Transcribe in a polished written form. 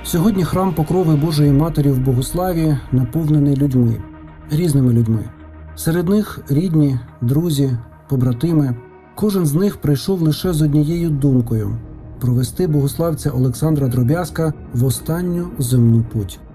Сьогодні храм Покрови Божої Матері в Богославі наповнений людьми, різними людьми. Серед них рідні, друзі, побратими. Кожен з них прийшов лише з однією думкою – провести богославця Олександра Дробязка в останню земну путь.